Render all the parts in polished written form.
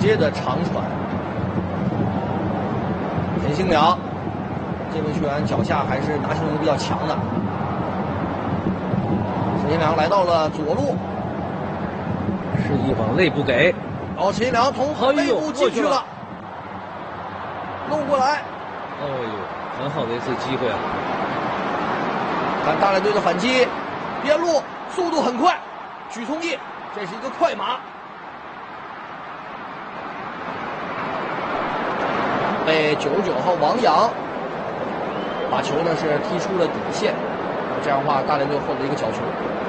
接的长传。陈兴良这名球员脚下还是拿球能力比较强的。陈兴良来到了左路， 示意往内部给。 然后陈兴良从内部进去了，弄过来。 哎呦，很好的一次机会啊！ 看大连队的反击，边路速度很快，许聪义这是一个快马，被99号王洋把球呢是踢出了底线，这样的话大连队获得一个角球。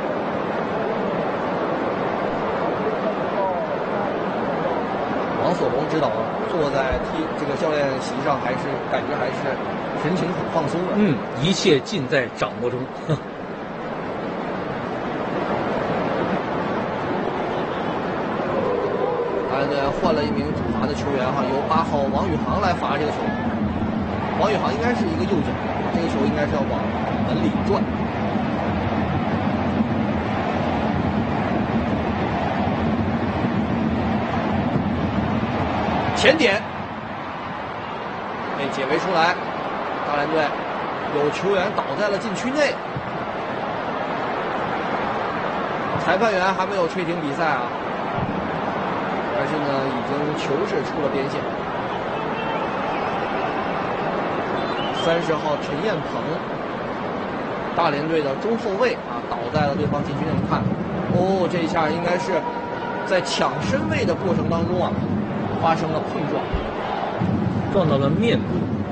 王索龙指导坐在这个教练席上，感觉还是神情很放松的。 一切尽在掌握中。 大连队换了一名主罚的球员哈，由8号王宇航来罚这个球。王宇航应该是一个右脚，这个球应该是要往门里转。前点被解围出来，大连队有球员倒在了禁区内，裁判员还没有吹停比赛啊，但是呢，已经球是出了边线。30号陈彦鹏，大连队的中后卫啊，倒在了对方禁区内。你看，这一下应该是在抢身位的过程当中啊。发生了碰撞， 撞到了面部。